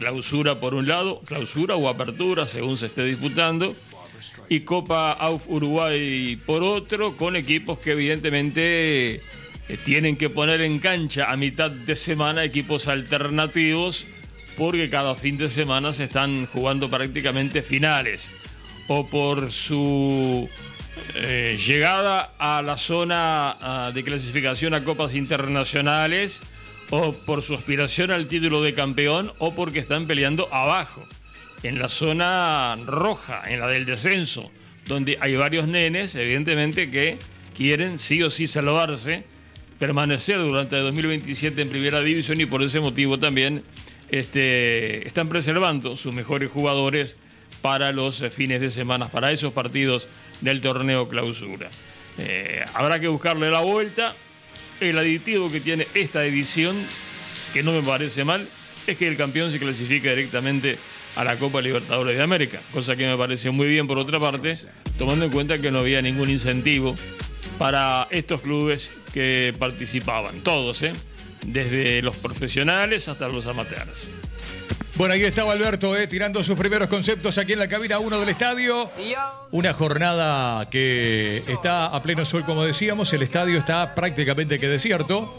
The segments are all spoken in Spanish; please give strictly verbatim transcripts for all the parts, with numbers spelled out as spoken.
Clausura por un lado, clausura o apertura según se esté disputando, y Copa A U F Uruguay por otro, con equipos que evidentemente eh, tienen que poner en cancha a mitad de semana equipos alternativos, porque cada fin de semana se están jugando prácticamente finales, o por su eh, llegada a la zona uh, de clasificación a copas internacionales, o por su aspiración al título de campeón, o porque están peleando abajo, en la zona roja, en la del descenso, donde hay varios nenes, evidentemente, que quieren sí o sí salvarse, permanecer durante el dos mil veintisiete en primera división, y por ese motivo también este, están preservando sus mejores jugadores para los fines de semana, para esos partidos del torneo clausura. Eh, habrá que buscarle la vuelta. El aditivo que tiene esta edición, que no me parece mal, es que el campeón se clasifica directamente a la Copa Libertadores de América, cosa que me parece muy bien por otra parte, tomando en cuenta que no había ningún incentivo para estos clubes que participaban, todos, ¿eh? Desde los profesionales hasta los amateurs. Bueno, ahí estaba Alberto, eh, tirando sus primeros conceptos aquí en la cabina uno del estadio. Una jornada que está a pleno sol, como decíamos. El estadio está prácticamente que desierto.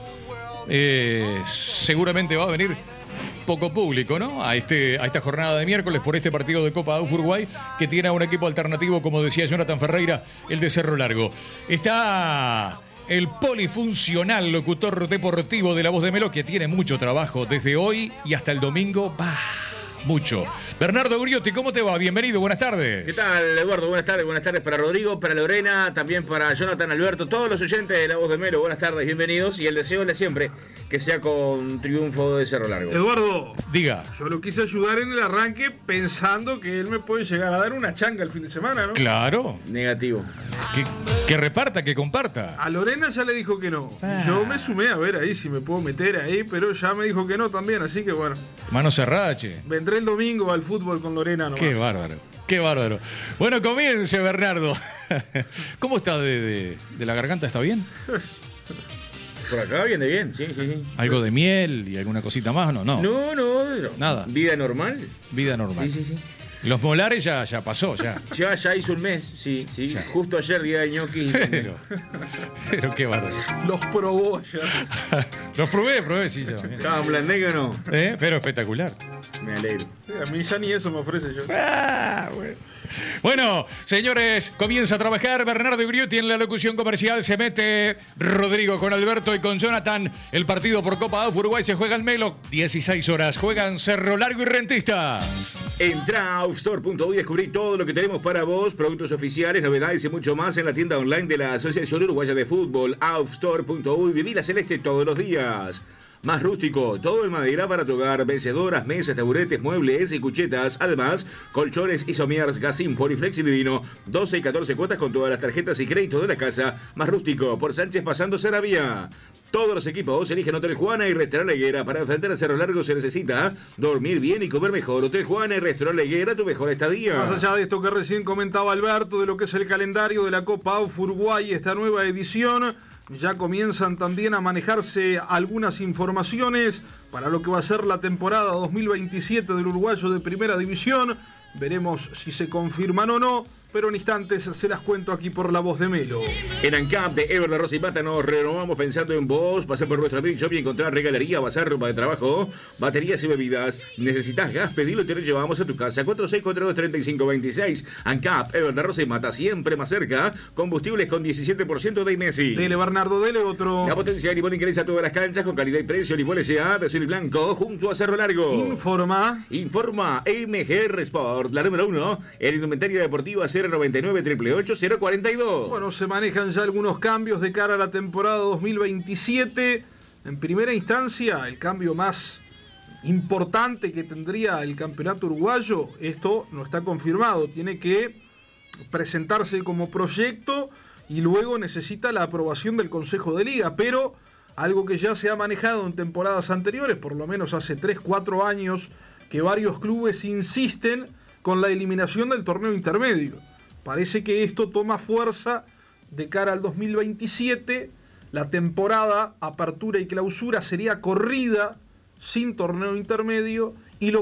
Eh, seguramente va a venir poco público, ¿no? A, este, a esta jornada de miércoles por este partido de Copa A U F Uruguay, que tiene a un equipo alternativo, como decía Jonathan Ferreira, el de Cerro Largo. Está el polifuncional locutor deportivo de La Voz de Melo, que tiene mucho trabajo desde hoy y hasta el domingo. ¡Bah! Mucho. Bernardo Griotti, ¿cómo te va? Bienvenido, buenas tardes. ¿Qué tal, Eduardo? Buenas tardes, buenas tardes para Rodrigo, para Lorena, también para Jonathan, Alberto, todos los oyentes de La Voz de Melo. Buenas tardes, bienvenidos, y el deseo de siempre que sea con triunfo de Cerro Largo. Eduardo, diga. Yo lo quise ayudar en el arranque pensando que él me puede llegar a dar una changa el fin de semana, ¿no? Claro. Negativo. Que, que reparta, que comparta. A Lorena ya le dijo que no. Ah. Yo me sumé a ver ahí si me puedo meter ahí, pero ya me dijo que no también, así que bueno. Mano cerrada, che. Vendré el domingo al fútbol con Lorena nomás. Qué bárbaro, qué bárbaro. Bueno, comience, Bernardo. ¿Cómo está de, de, de la garganta? ¿Está bien? Por acá viene bien, sí, sí, sí. ¿Algo de miel y alguna cosita más? No, no. No, no, no. Nada. ¿Vida normal? Vida normal. Sí, sí, sí. Los molares ya, ya pasó, ya. Ya, ya hizo un mes, sí, sí. Ya. Justo ayer, día de ñoqui. Pero, pero qué bárbaro. Los probó ya. Los probé, probé, sí, ya. ¿Estaban blandengue o no? ¿Eh? Pero espectacular. Me alegro. Sí, a mí ya ni eso me ofrece yo. Ah, bueno. Bueno, señores, comienza a trabajar Bernardo Griotti en la locución comercial. Se mete Rodrigo con Alberto y con Jonathan. El partido por Copa A U F Uruguay se juega en Melo. dieciséis horas. Juegan Cerro Largo y Rentistas. Entra a aufstore punto uy y descubrí todo lo que tenemos para vos. Productos oficiales, novedades y mucho más en la tienda online de la Asociación Uruguaya de Fútbol. aufstore punto uy. Viví la celeste todos los días. Más rústico, todo en madera para tu hogar, vencedoras, mesas, taburetes, muebles y cuchetas. Además, colchones y somiers, Gasim, Poliflex y Divino. doce y catorce cuotas con todas las tarjetas y crédito de la casa. Más rústico, por Sánchez pasando Saravía. Todos los equipos eligen Hotel Juana y Restaurant La Higuera. Para enfrentar a Cerro Largo se necesita dormir bien y comer mejor. Hotel Juana y Restaurant La Higuera, tu mejor estadía. Más allá de esto que recién comentaba Alberto, de lo que es el calendario de la Copa A U F Uruguay, esta nueva edición, ya comienzan también a manejarse algunas informaciones para lo que va a ser la temporada dos mil veintisiete del uruguayo de Primera División. Veremos si se confirman o no, pero en instantes se las cuento aquí por La Voz de Melo. En ANCAP de Ever La Rosa y Mata nos renovamos pensando en vos. Pasar por nuestro amigo shop y encontrar regalería, bazar, ropa de trabajo, baterías y bebidas. ¿Necesitas gas? Pedilo y te lo llevamos a tu casa. cuatro seis cuatro dos, tres cinco dos seis. ANCAP, Ever La Rosa y Mata, siempre más cerca. Combustibles con diecisiete por ciento de I M E S I. Dele, Bernardo, dele otro. La potencia de Limón ingresa a todas las canchas con calidad y precio. Limón S A, versión y blanco, junto a Cerro Largo. Informa. Informa M G R Sport, la número uno, en indumentaria deportiva cero noventa y nueve, ocho ocho ocho, cero cuarenta y dos. Bueno, se manejan ya algunos cambios de cara a la temporada dos mil veintisiete. En primera instancia, el cambio más importante que tendría el campeonato uruguayo, esto no está confirmado, tiene que presentarse como proyecto y luego necesita la aprobación del Consejo de Liga, pero algo que ya se ha manejado en temporadas anteriores, por lo menos hace tres cuatro años, que varios clubes insisten con la eliminación del torneo intermedio. Parece que esto toma fuerza de cara al dos mil veintisiete. La temporada, apertura y clausura, sería corrida sin torneo intermedio